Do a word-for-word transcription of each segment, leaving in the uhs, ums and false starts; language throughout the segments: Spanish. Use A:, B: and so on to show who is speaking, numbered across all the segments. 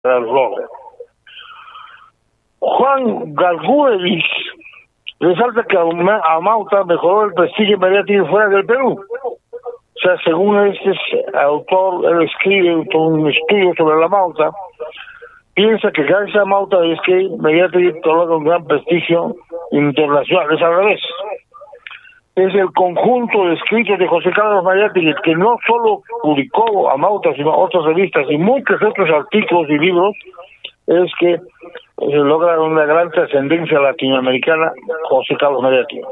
A: del robo. Juan Gargúevich resalta que Amauta mejoró el prestigio mediático fuera del Perú. O sea, según este autor, él escribe todo un estudio sobre la Amauta, piensa que gracias a Amauta es que mediáticamente logra un gran prestigio internacional. Es al revés. Es el conjunto de escritos de José Carlos Mariátegui, que no solo publicó Amauta, sino otras revistas y muchos otros artículos y libros, es que se logra una gran trascendencia latinoamericana José Carlos Mariátegui.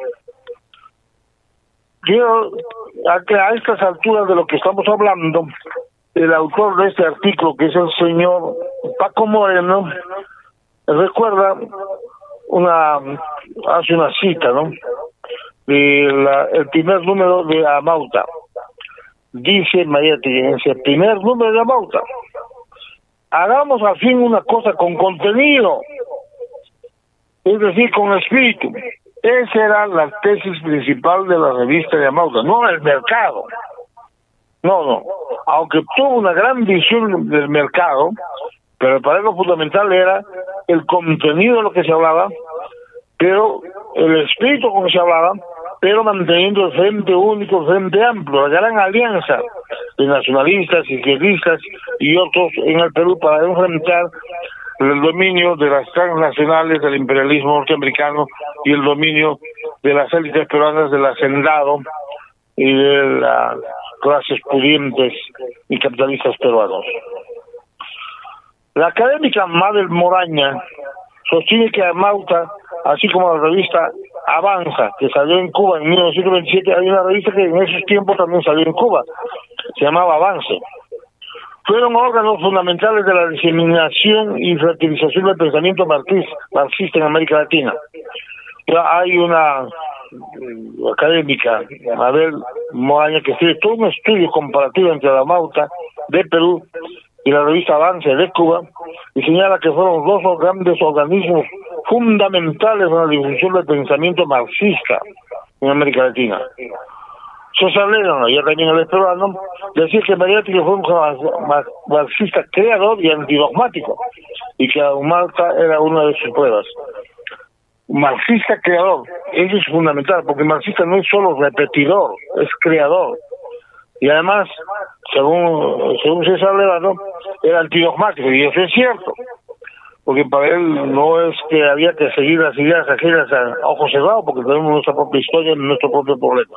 A: Quiero a que a estas alturas de lo que estamos hablando, el autor de este artículo, que es el señor Paco Moreno, recuerda una, hace una cita, ¿no?, de la, el primer número de Amauta. Dice Mariátegui en ese primer número de Amauta: hagamos al fin una cosa con contenido, es decir, con espíritu. Esa era la tesis principal de la revista de Amauta, no el mercado. No, no. Aunque tuvo una gran visión del mercado, pero para él lo fundamental era el contenido de lo que se hablaba, pero el espíritu con que se hablaba, pero manteniendo el frente único, el frente amplio, la gran alianza de nacionalistas, izquierdistas y otros en el Perú para enfrentar el dominio de las transnacionales del imperialismo norteamericano y el dominio de las élites peruanas del hacendado y de las clases pudientes y capitalistas peruanos. La académica Mabel Moraña sostiene que Amauta, así como la revista Avanza, que salió en Cuba en mil novecientos veintisiete, hay una revista que en esos tiempos también salió en Cuba, se llamaba Avance, fueron órganos fundamentales de la diseminación y fertilización del pensamiento marxista en América Latina. Ya hay una académica, Mabel Moraña, que escribe todo un estudio comparativo entre la Amauta de Perú y la revista Avance de Cuba, y señala que fueron dos grandes organismos fundamentales en la difusión del pensamiento marxista en América Latina. César Lerner, ya también el peruano, decía que Mariátegui fue un marxista creador y antidogmático, y que Amauta era una de sus pruebas. Marxista creador, eso es fundamental, porque marxista no es solo repetidor, es creador. Y además, según según César Levano, era antidogmático, y eso es cierto, porque para él no es que había que seguir las ideas ajenas a ojos cerrados, porque tenemos nuestra propia historia y nuestro propio problema.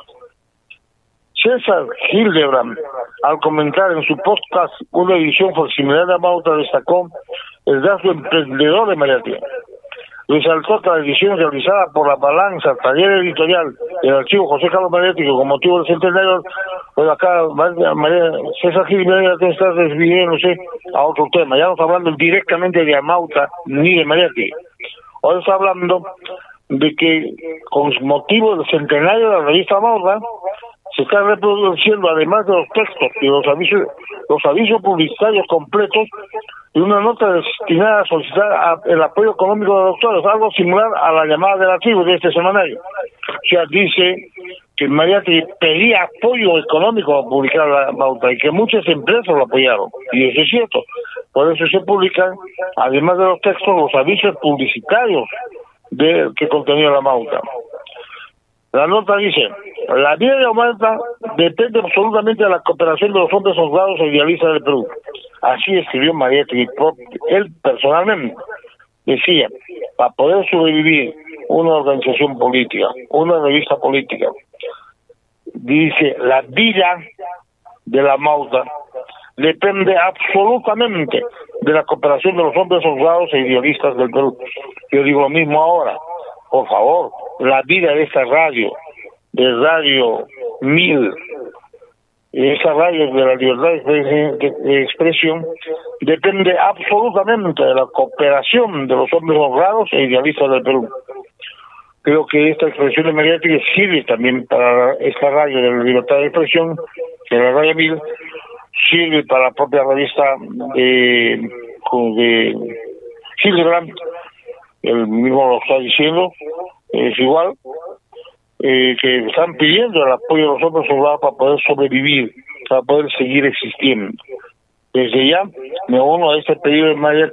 A: César Hildebrand, al comentar en su podcast una edición similar de Amauta, destacó el rasgo emprendedor de Mariátegui. Resaltó que la edición realizada por la Balanza, taller editorial del archivo José Carlos Mariátegui con motivo del centenario, pues acá María, César Hildebrand ya está desviándose a otro tema. Ya no está hablando directamente de Amauta ni de Mariátegui. Ahora está hablando de que con motivo del centenario de la revista Amauta se está reproduciendo, además de los textos y los avisos, los avisos publicitarios completos, y una nota destinada a solicitar a, el apoyo económico de doctores, algo similar a la llamada del archivo de este semanario. O sea, dice que Mariátegui pedía apoyo económico a publicar la Amauta y que muchas empresas lo apoyaron, y eso es cierto. Por eso se publican, además de los textos, los avisos publicitarios de que contenía la Amauta. La nota dice: la vida de Amauta depende absolutamente de la cooperación de los hombres honrados e idealistas del Perú. Así escribió Mariátegui, él personalmente. Decía, para poder sobrevivir una organización política, una revista política, dice, la vida de la Amauta depende absolutamente de la cooperación de los hombres honrados e idealistas del Perú. Yo digo lo mismo ahora. Por favor, la vida de esta radio, de Radio Mil, esa radio de la libertad de expresión, depende absolutamente de la cooperación de los hombres honrados e idealistas del Perú. Creo que esta expresión de Mariátegui sirve también para esta radio de la libertad de expresión, de la Radio Mil, sirve para la propia revista de, de Hildebrand, el mismo lo está diciendo, es igual, eh, que están pidiendo el apoyo de los hombres honrados para poder sobrevivir, para poder seguir existiendo. Desde ya me uno a este pedido de María